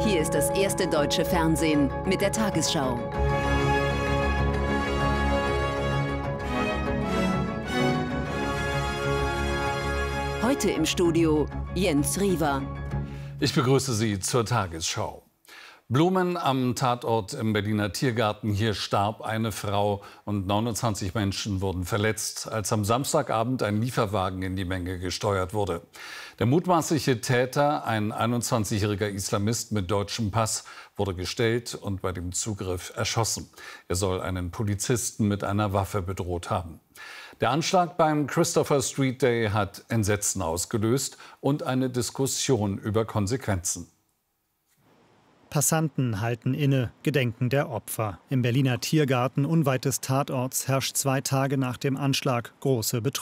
Hier ist das erste deutsche Fernsehen mit der Tagesschau. Heute im Studio Jens Riva. Ich begrüße Sie zur Tagesschau. Blumen am Tatort im Berliner Tiergarten. Hier starb eine Frau und 29 Menschen wurden verletzt, als am Samstagabend ein Lieferwagen in die Menge gesteuert wurde. Der mutmaßliche Täter, ein 21-jähriger Islamist mit deutschem Pass, wurde gestellt und bei dem Zugriff erschossen. Er soll einen Polizisten mit einer Waffe bedroht haben. Der Anschlag beim Christopher Street Day hat Entsetzen ausgelöst und eine Diskussion über Konsequenzen. Passanten halten inne, gedenken der Opfer. Im Berliner Tiergarten unweit des Tatorts herrscht 2 Tage nach dem Anschlag große Betroffenheit.